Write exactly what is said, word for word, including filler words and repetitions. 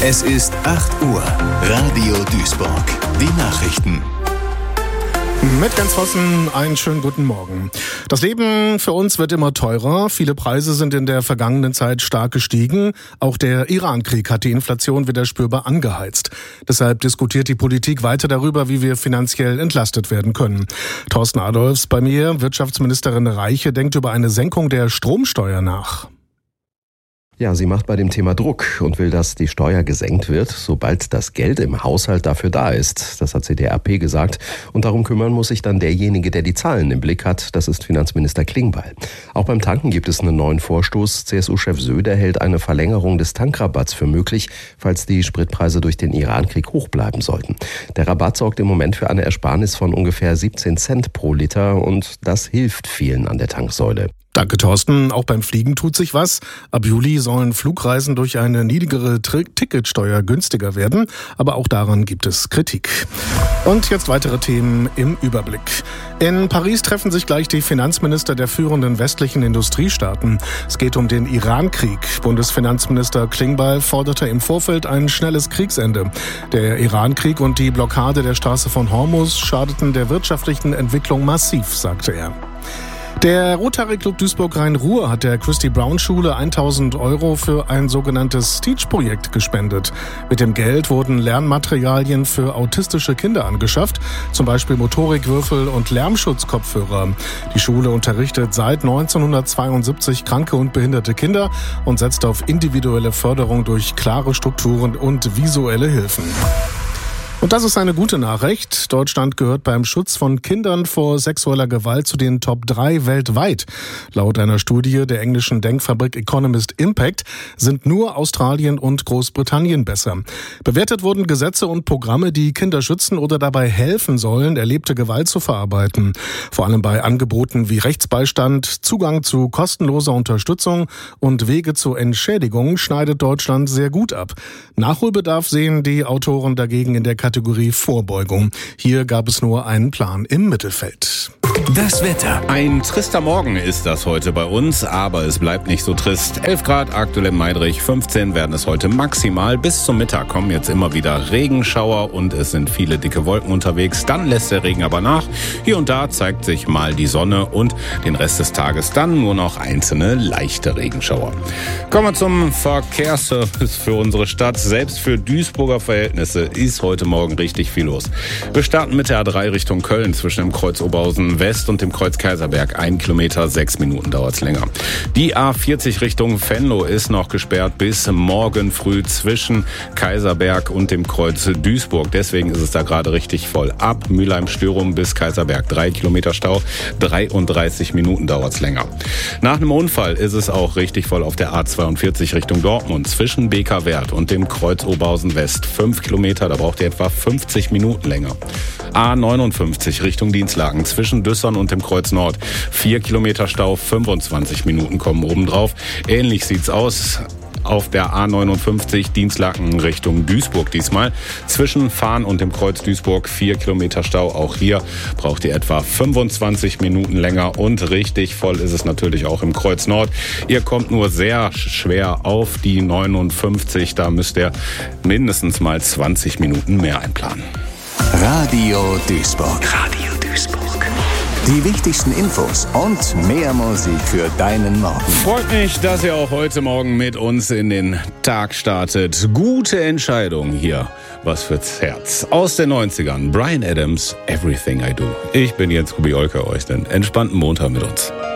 Es ist acht Uhr. Radio Duisburg. Die Nachrichten. Mit Jens Vossen, einen schönen guten Morgen. Das Leben für uns wird immer teurer. Viele Preise sind in der vergangenen Zeit stark gestiegen. Auch der Iran-Krieg hat die Inflation wieder spürbar angeheizt. Deshalb diskutiert die Politik weiter darüber, wie wir finanziell entlastet werden können. Thorsten Adolphs bei mir, Wirtschaftsministerin Reiche, denkt über eine Senkung der Stromsteuer nach. Ja, sie macht bei dem Thema Druck und will, dass die Steuer gesenkt wird, sobald das Geld im Haushalt dafür da ist. Das hat sie der R P gesagt. Und darum kümmern muss sich dann derjenige, der die Zahlen im Blick hat. Das ist Finanzminister Klingbeil. Auch beim Tanken gibt es einen neuen Vorstoß. C S U-Chef Söder hält eine Verlängerung des Tankrabatts für möglich, falls die Spritpreise durch den Iran-Krieg hoch bleiben sollten. Der Rabatt sorgt im Moment für eine Ersparnis von ungefähr siebzehn Cent pro Liter und das hilft vielen an der Tanksäule. Danke, Thorsten. Auch beim Fliegen tut sich was. Ab Juli sollen Flugreisen durch eine niedrigere Tri- Ticketsteuer günstiger werden. Aber auch daran gibt es Kritik. Und jetzt weitere Themen im Überblick. In Paris treffen sich gleich die Finanzminister der führenden westlichen Industriestaaten. Es geht um den Iran-Krieg. Bundesfinanzminister Klingbeil forderte im Vorfeld ein schnelles Kriegsende. Der Iran-Krieg und die Blockade der Straße von Hormuz schadeten der wirtschaftlichen Entwicklung massiv, sagte er. Der Rotary Club Duisburg-Rhein-Ruhr hat der Christy-Brown-Schule tausend Euro für ein sogenanntes Teach-Projekt gespendet. Mit dem Geld wurden Lernmaterialien für autistische Kinder angeschafft, zum Beispiel Motorikwürfel und Lärmschutzkopfhörer. Die Schule unterrichtet seit neunzehnhundertzweiundsiebzig kranke und behinderte Kinder und setzt auf individuelle Förderung durch klare Strukturen und visuelle Hilfen. Und das ist eine gute Nachricht. Deutschland gehört beim Schutz von Kindern vor sexueller Gewalt zu den Top drei weltweit. Laut einer Studie der englischen Denkfabrik Economist Impact sind nur Australien und Großbritannien besser. Bewertet wurden Gesetze und Programme, die Kinder schützen oder dabei helfen sollen, erlebte Gewalt zu verarbeiten. Vor allem bei Angeboten wie Rechtsbeistand, Zugang zu kostenloser Unterstützung und Wege zur Entschädigung schneidet Deutschland sehr gut ab. Nachholbedarf sehen die Autoren dagegen in der Kategorie Vorbeugung. Hier gab es nur einen Plan im Mittelfeld. Das Wetter. Ein trister Morgen ist das heute bei uns, aber es bleibt nicht so trist. elf Grad aktuell in Meidrich, fünfzehn werden es heute maximal. Bis zum Mittag kommen jetzt immer wieder Regenschauer und es sind viele dicke Wolken unterwegs. Dann lässt der Regen aber nach. Hier und da zeigt sich mal die Sonne und den Rest des Tages dann nur noch einzelne leichte Regenschauer. Kommen wir zum Verkehrsservice für unsere Stadt. Selbst für Duisburger Verhältnisse ist heute Morgen richtig viel los. Wir starten mit der A drei Richtung Köln zwischen dem Kreuz Oberhausen West und dem Kreuz Kaiserberg. Ein Kilometer, sechs Minuten dauert es länger. Die A vierzig Richtung Venlo ist noch gesperrt bis morgen früh zwischen Kaiserberg und dem Kreuz Duisburg. Deswegen ist es da gerade richtig voll. Ab Mülheim-Stürum bis Kaiserberg. Drei Kilometer Stau, dreiunddreißig Minuten dauert es länger. Nach einem Unfall ist es auch richtig voll auf der A zweiundvierzig Richtung Dortmund zwischen B K Wert und dem Kreuz Oberhausen West. Fünf Kilometer, da braucht ihr etwa fünfzig Minuten länger. A neunundfünfzig Richtung Dienstlaken zwischen Düssern und dem Kreuz Nord. Vier Kilometer Stau, fünfundzwanzig Minuten kommen obendrauf. Ähnlich sieht's aus auf der A neunundfünfzig Dienstlaken Richtung Duisburg diesmal. Zwischen Fahn und dem Kreuz Duisburg vier Kilometer Stau. Auch hier braucht ihr etwa fünfundzwanzig Minuten länger und richtig voll ist es natürlich auch im Kreuz Nord. Ihr kommt nur sehr schwer auf die neunundfünfzig. Da müsst ihr mindestens mal zwanzig Minuten mehr einplanen. Radio Duisburg. Radio Duisburg. Die wichtigsten Infos und mehr Musik für deinen Morgen. Freut mich, dass ihr auch heute Morgen mit uns in den Tag startet. Gute Entscheidung hier. Was fürs Herz. Aus den neunzigern. Bryan Adams, Everything I Do. Ich bin Jens Kubiolke, euch den entspannten Montag mit uns.